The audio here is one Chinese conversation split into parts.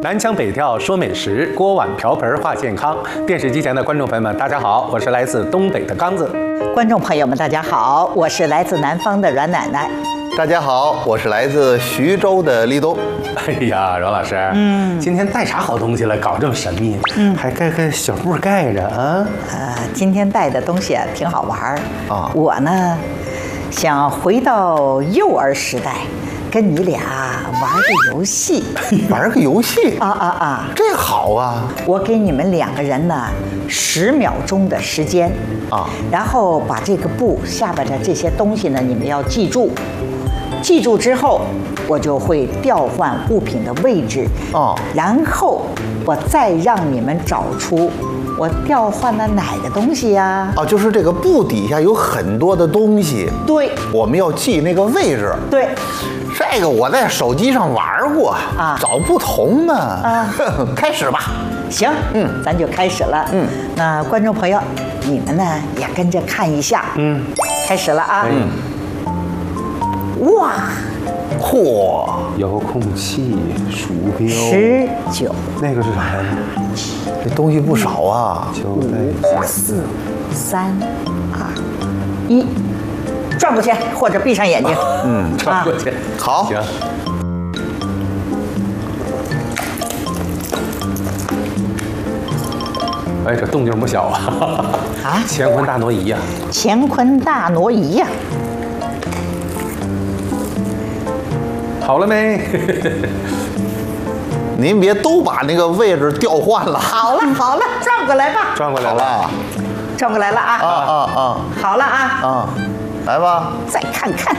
南腔北调说美食，锅碗瓢盆话健康。电视机前的观众朋友们，大家好，我是来自东北的刚子。 观众朋友们，大家好，我是来自南方的阮奶奶。 大家好，我是来自徐州的立冬。 哎呀，阮老师，今天带啥好东西了？搞这么神秘，还盖个小布盖着啊？ 今天带的东西挺好玩儿啊。 我呢，想回到幼儿时代，跟你俩玩个游戏。 玩个游戏这好啊！ 我给你们两个人呢10秒钟的时间啊， 然后把这个布下边的这些东西呢，你们要记住。记住之后，我就会调换物品的位置哦， 然后我再让你们找出我调换了哪个东西呀？ 啊，就是这个布底下有很多的东西， 对， 我们要记那个位置。 对， 这个我在手机上玩过啊， 找不同的开始吧。 行，咱就开始了。那观众朋友，你们呢也跟着看一下。开始了啊。哇， 嚯！ 遥控器、鼠标 19， 那个是啥呀？ 这东西不少啊。 5、4、3、2、1，转过去或者闭上眼睛。 转过去。 好。 行。哎，这动静不小啊！乾坤大挪移呀！ 乾坤大挪移呀！ 好了没？ 您别都把那个位置调换了。 好了，转过来吧。 转过来了， 转过来了啊！好了啊！ 来吧。 再看看。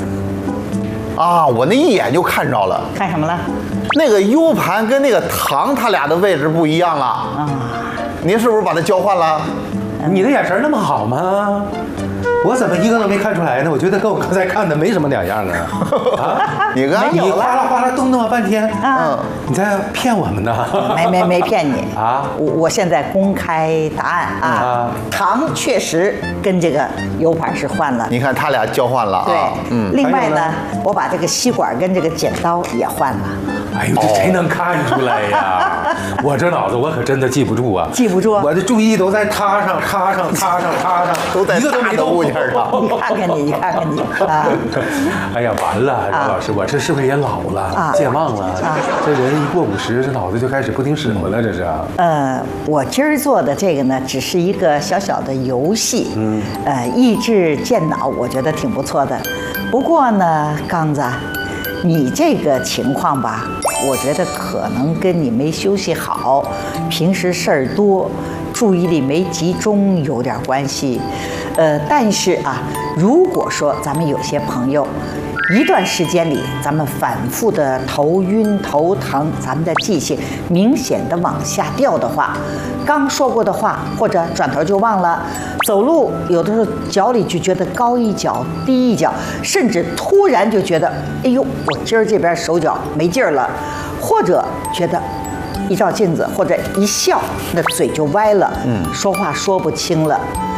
我那一眼就看着了。 看什么了？ 那个 U 盘跟那个糖，它俩的位置不一样了。您是不是把它交换了？ 你的眼神那么好吗？我怎么一个都没看出来呢？我觉得跟我刚才看的没什么两样啊！ 你看你哗啦哗啦动那么半天你在骗我们呢？ 没骗你啊！ 我现在公开答案啊！糖确实跟这个 U 盘是换了。 你看他俩交换了啊！ 对，另外呢，我把这个吸管跟这个剪刀也换了。 哎呦，这谁能看出来呀？我这脑子我可真的记不住啊！ 记不住， 我的注意都在他上， 都在一个都没动物件上。 你看看你啊！ 哎呀，完了，阮老师，我这是不是也老了，健忘了？这人一过50，这脑子就开始不听使唤了，这是。 我今儿做的这个呢，只是一个小小的游戏，益智健脑，我觉得挺不错的。不过呢，刚子，你这个情况吧，我觉得可能跟你没休息好，平时事儿多，注意力没集中有点关系。但是如果说咱们有些朋友一段时间里，咱们反复的头晕头疼，咱们的记性明显的往下掉的话，刚说过的话或者转头就忘了，走路有的时候脚里就觉得高一脚低一脚，甚至突然就觉得哎呦，我今儿这边手脚没劲儿了，或者觉得一照镜子或者一笑那嘴就歪了，说话说不清了。